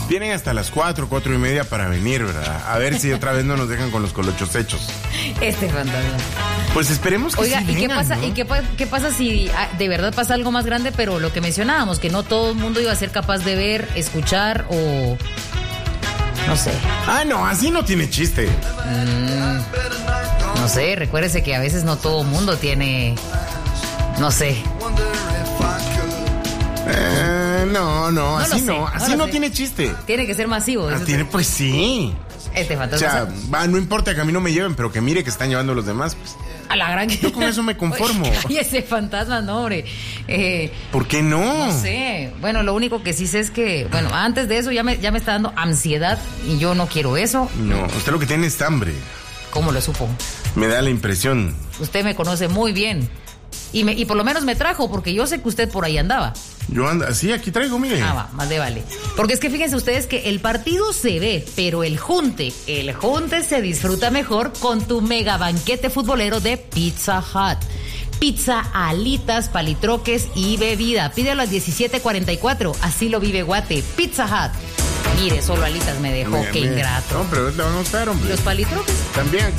Vienen hasta las 4:30 para venir, ¿verdad? A ver si otra vez no nos dejan con los colochos hechos. Fantasma. Pues esperemos que Oiga, sí ¿y qué vengan, pasa? ¿no? ¿Y qué pasa si de verdad pasa algo más grande? Pero lo que mencionábamos, que no todo el mundo iba a ser capaz de ver, escuchar o... No sé. Ah, no, así no tiene chiste. No sé, recuérdese que a veces no todo el mundo tiene... No sé. No, así lo sé, así lo no sé. tiene chiste. Tiene que ser masivo. Ah, pues sí. O Fantasma. sea, no importa que a mí no me lleven, pero que mire que están llevando los demás, pues. A la gran... Yo con eso me conformo. Y ese fantasma, no, hombre. ¿Por qué no? No sé. Bueno, lo único que sí sé es que, bueno, antes de eso ya me está dando ansiedad y yo no quiero eso. No, usted lo que tiene es hambre. ¿Cómo lo supo? Me da la impresión. Usted me conoce muy bien. Y por lo menos me trajo, porque yo sé que usted por ahí andaba. Yo ando, sí, aquí traigo, mire. Más de vale. Porque es que fíjense ustedes que el partido se ve, pero el junte se disfruta mejor con tu mega banquete futbolero de Pizza Hut. Pizza, alitas, palitroques y bebida. Pídelo a las 17:44. Así lo vive Guate. Pizza Hut. Mire, solo alitas me dejó. Qué ingrato. No, pero te van a gustar, hombre. Los palitroques. También.